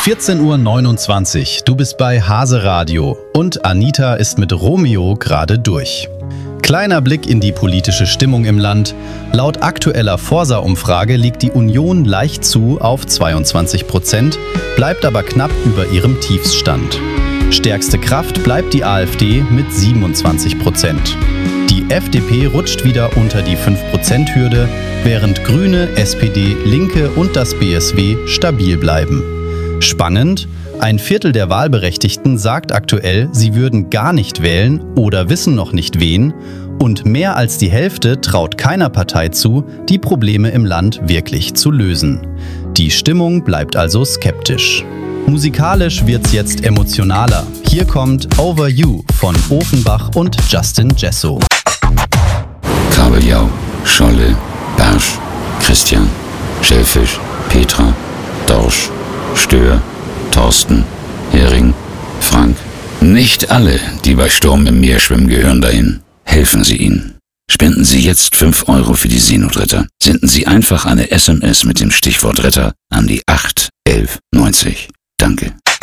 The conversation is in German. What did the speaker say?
14:29 Uhr, du bist bei Hase Radio und Anita ist mit Romeo gerade durch. Kleiner Blick in die politische Stimmung im Land. Laut aktueller Forsa-Umfrage liegt die Union leicht zu auf 22%, bleibt aber knapp über ihrem Tiefsstand. Stärkste Kraft bleibt die AfD mit 27%. Die FDP rutscht wieder unter die 5%-Hürde, während Grüne, SPD, Linke und das BSW stabil bleiben. Spannend, ein Viertel der Wahlberechtigten sagt aktuell, sie würden gar nicht wählen oder wissen noch nicht wen, und mehr als die Hälfte traut keiner Partei zu, die Probleme im Land wirklich zu lösen. Die Stimmung bleibt also skeptisch. Musikalisch wird's jetzt emotionaler. Hier kommt Over You von Offenbach und Justin Jesso. Kabeljau, Scholle, Barsch, Christian, Schellfisch, Petra, Dorsch, Stör, Thorsten, Hering, Frank. Nicht alle, die bei Sturm im Meer schwimmen, gehören dahin. Helfen Sie ihnen. Spenden Sie jetzt 5 € für die Seenotretter. Senden Sie einfach eine SMS mit dem Stichwort Retter an die 81190. Danke.